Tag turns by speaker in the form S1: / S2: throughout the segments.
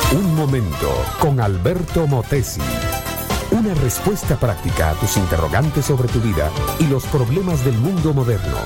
S1: Un momento con Alberto Motesi. Una respuesta práctica a tus interrogantes sobre tu vida y los problemas del mundo moderno.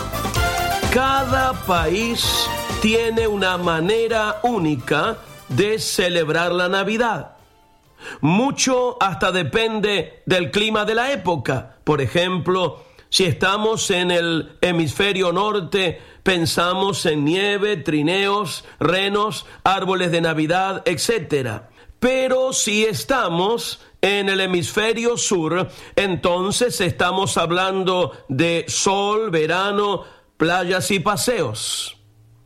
S2: Cada país tiene una manera única de celebrar la Navidad. Mucho hasta depende del clima de la época. Por ejemplo, si estamos en el hemisferio norte, pensamos en nieve, trineos, renos, árboles de Navidad, etc. Pero si estamos en el hemisferio sur, entonces estamos hablando de sol, verano, playas y paseos.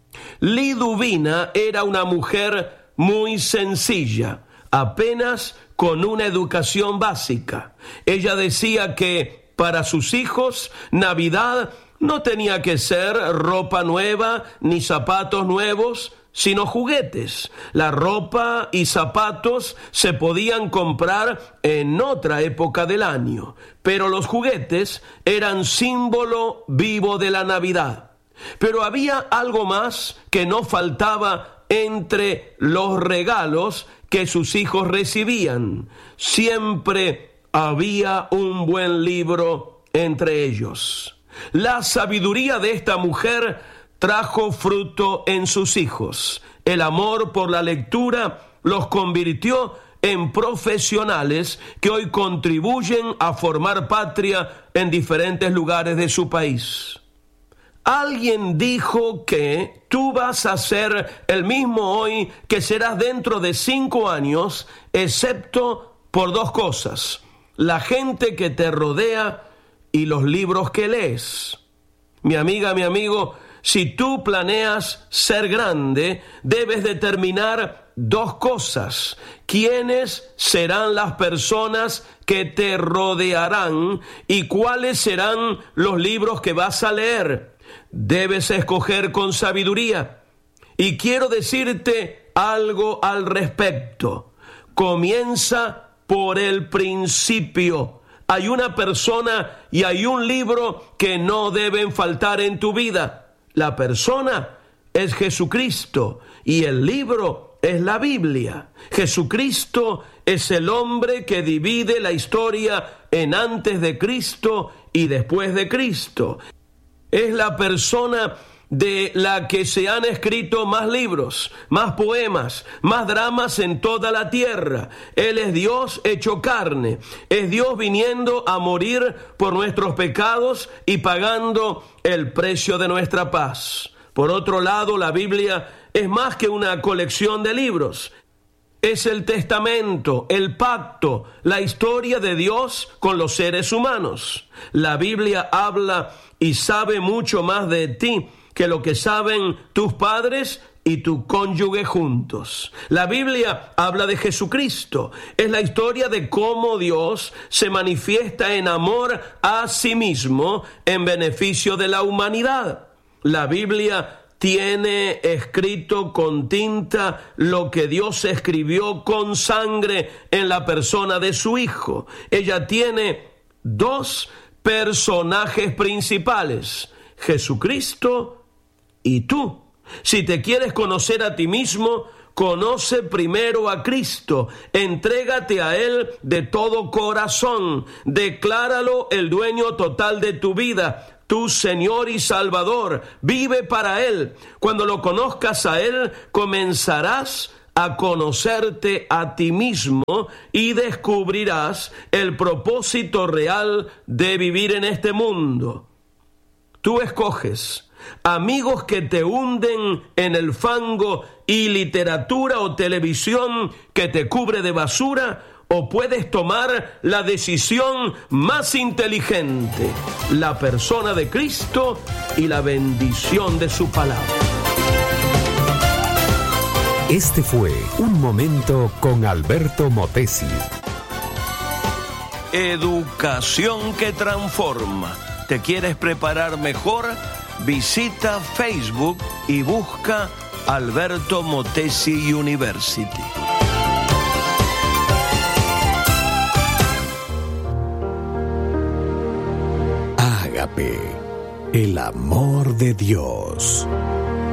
S2: Liduvina era una mujer muy sencilla, apenas con una educación básica. Ella decía que para sus hijos, Navidad no tenía que ser ropa nueva ni zapatos nuevos, sino juguetes. La ropa y zapatos se podían comprar en otra época del año, pero los juguetes eran símbolo vivo de la Navidad. Pero había algo más que no faltaba entre los regalos que sus hijos recibían. Siempre había un buen libro entre ellos. La sabiduría de esta mujer trajo fruto en sus hijos. El amor por la lectura los convirtió en profesionales que hoy contribuyen a formar patria en diferentes lugares de su país. Alguien dijo que tú vas a ser el mismo hoy que serás dentro de 5 años, excepto por 2 cosas: la gente que te rodea y los libros que lees. Mi amiga, mi amigo, si tú planeas ser grande, debes determinar 2 cosas: quiénes serán las personas que te rodearán y cuáles serán los libros que vas a leer. Debes escoger con sabiduría. Y quiero decirte algo al respecto. Comienza por el principio. Hay una persona y hay un libro que no deben faltar en tu vida. La persona es Jesucristo y el libro es la Biblia. Jesucristo es el hombre que divide la historia en antes de Cristo y después de Cristo. Es la persona de la que se han escrito más libros, más poemas, más dramas en toda la tierra. Él es Dios hecho carne. Es Dios viniendo a morir por nuestros pecados y pagando el precio de nuestra paz. Por otro lado, la Biblia es más que una colección de libros. Es el testamento, el pacto, la historia de Dios con los seres humanos. La Biblia habla y sabe mucho más de ti que lo que saben tus padres y tu cónyuge juntos. La Biblia habla de Jesucristo. Es la historia de cómo Dios se manifiesta en amor a sí mismo en beneficio de la humanidad. La Biblia tiene escrito con tinta lo que Dios escribió con sangre en la persona de su Hijo. Ella tiene 2 personajes principales: Jesucristo y tú. Si te quieres conocer a ti mismo, conoce primero a Cristo. Entrégate a Él de todo corazón. Decláralo el dueño total de tu vida, tu Señor y Salvador. Vive para Él. Cuando lo conozcas a Él, comenzarás a conocerte a ti mismo y descubrirás el propósito real de vivir en este mundo. Tú escoges amigos que te hunden en el fango y literatura o televisión que te cubre de basura, o puedes tomar la decisión más inteligente, la persona de Cristo y la bendición de su palabra.
S1: Este fue Un Momento con Alberto Motesi.
S2: Educación que transforma. ¿Te quieres preparar mejor? Visita Facebook y busca Alberto Motesi University.
S1: Ágape, el amor de Dios.